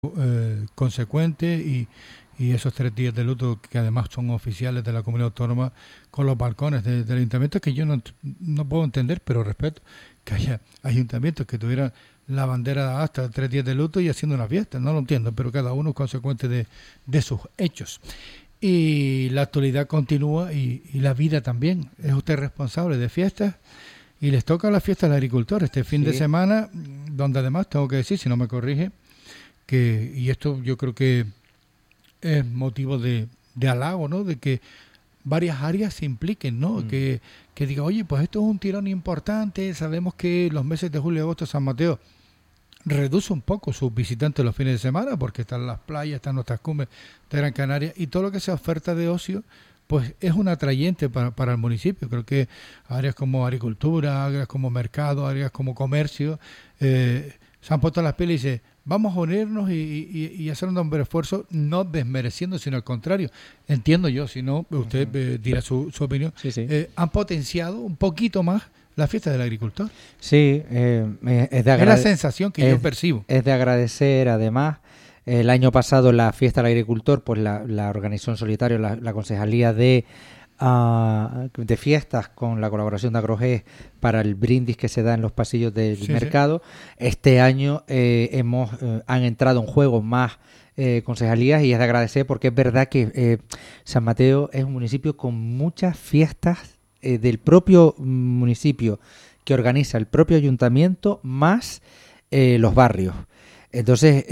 consecuente y esos 3 días de luto que además son oficiales de la comunidad autónoma con los balcones del ayuntamiento, que yo no puedo entender, pero respeto que haya ayuntamientos que tuvieran la bandera hasta 3 días de luto y haciendo una fiesta. No lo entiendo, pero cada uno es consecuente de sus hechos. Y la actualidad continúa y la vida también. Es usted responsable de fiestas y les toca la fiesta del agricultor este fin de semana, donde además tengo que decir, si no me corrige, y esto yo creo que es motivo de halago, ¿no? De que varias áreas se impliquen, ¿no? Que diga, oye, pues esto es un tirón importante, sabemos que los meses de julio y agosto San Mateo reduce un poco sus visitantes los fines de semana, porque están las playas, están nuestras cumbres de Gran Canaria, y todo lo que sea oferta de ocio, pues es un atrayente para el municipio. Creo que áreas como agricultura, áreas como mercado, áreas como comercio, se han puesto las pilas y dicen, vamos a unirnos y hacer un hombre esfuerzo, no desmereciendo, sino al contrario. Entiendo yo, si no, usted dirá su opinión. Sí, sí. Han potenciado un poquito más la fiesta del agricultor. Sí, es la sensación que yo percibo. Es de agradecer, además. El año pasado la fiesta del agricultor, pues la organizó en solitario la Concejalía de fiestas con la colaboración de Agrogés para el brindis que se da en los pasillos del mercado. Sí. Este año han entrado en juego más concejalías y es de agradecer porque es verdad que San Mateo es un municipio con muchas fiestas del propio municipio que organiza el propio ayuntamiento más los barrios. Entonces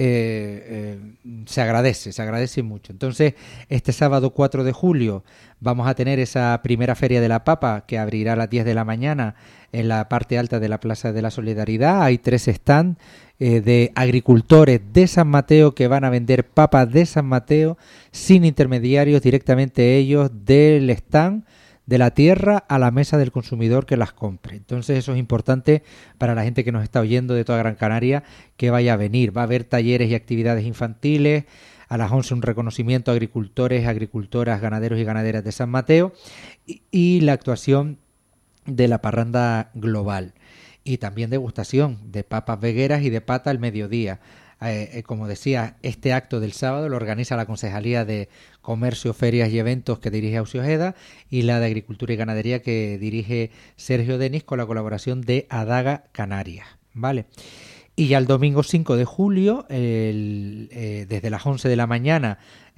se agradece mucho. Entonces este sábado 4 de julio vamos a tener esa primera Feria de la Papa que abrirá a las 10 de la mañana en la parte alta de la Plaza de la Solidaridad. Hay 3 stands de agricultores de San Mateo que van a vender papas de San Mateo sin intermediarios, directamente ellos del stand de la tierra a la mesa del consumidor que las compre. Entonces eso es importante para la gente que nos está oyendo de toda Gran Canaria que vaya a venir. Va a haber talleres y actividades infantiles. A las 11 un reconocimiento a agricultores, agricultoras, ganaderos y ganaderas de San Mateo y la actuación de la parranda global. Y también degustación de papas vegueras y de pata al mediodía. Como decía, este acto del sábado lo organiza la Concejalía de Comercio, Ferias y Eventos que dirige Auxio Ojeda y la de Agricultura y Ganadería que dirige Sergio Denis con la colaboración de Adaga Canarias, ¿vale? Y ya el domingo 5 de julio, desde las 11 de la mañana,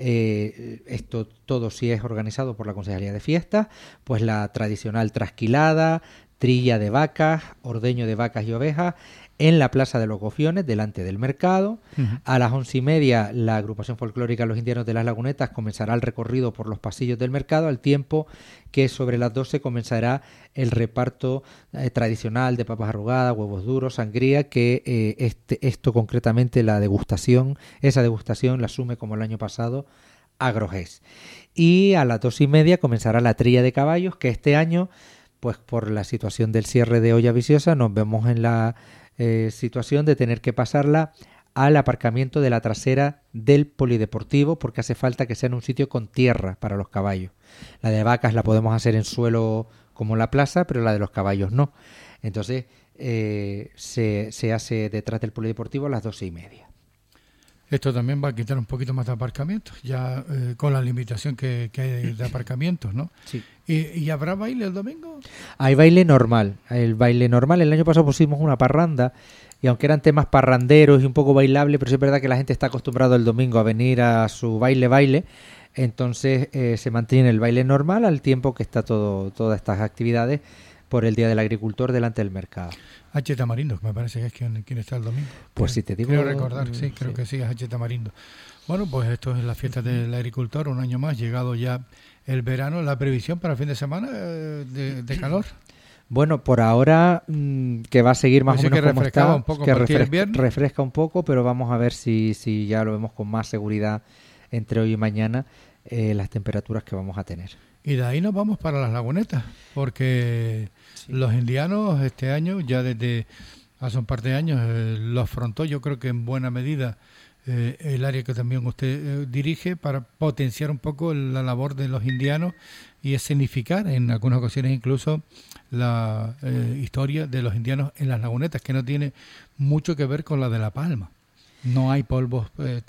esto todo sí es organizado por la Concejalía de Fiestas, pues la tradicional trasquilada, trilla de vacas, ordeño de vacas y ovejas, en la Plaza de los Gofiones, delante del mercado. A las 11:30, la agrupación folclórica Los Indianos de las Lagunetas comenzará el recorrido por los pasillos del mercado, al tiempo que sobre las 12 comenzará el reparto tradicional de papas arrugadas, huevos duros, sangría, que esto concretamente, esa degustación la asume como el año pasado Agrogés. Y a las 2:30 comenzará la trilla de caballos, que este año, pues por la situación del cierre de Olla Viciosa, nos vemos en la situación de tener que pasarla al aparcamiento de la trasera del polideportivo porque hace falta que sea en un sitio con tierra para los caballos. La de vacas la podemos hacer en suelo como la plaza, pero la de los caballos no. Entonces se hace detrás del polideportivo a las 12:30. Esto también va a quitar un poquito más de aparcamientos, ya con la limitación que hay de aparcamientos, ¿no? Sí. ¿Y habrá baile el domingo? Hay baile normal. El baile normal, el año pasado pusimos una parranda, y aunque eran temas parranderos y un poco bailable, pero sí es verdad que la gente está acostumbrada el domingo a venir a su baile, entonces se mantiene el baile normal al tiempo que está todas estas actividades por el Día del Agricultor delante del mercado. H. Tamarindo, que me parece que es quien está el domingo. Pues si te digo... Creo recordar, sí, creo que sí, es H. Tamarindo. Bueno, pues esto es la fiesta del agricultor, un año más, llegado ya el verano. ¿La previsión para el fin de semana de calor? Bueno, por ahora que va a seguir más o menos como está, un poco, que refresca un poco, pero vamos a ver si ya lo vemos con más seguridad entre hoy y mañana, las temperaturas que vamos a tener. Y de ahí nos vamos para las lagunetas, porque los indianos este año, ya desde hace un par de años, lo afrontó, yo creo que en buena medida, el área que también usted dirige, para potenciar un poco la labor de los indianos y escenificar en algunas ocasiones incluso la historia de los indianos en las lagunetas, que no tiene mucho que ver con la de La Palma. No hay polvos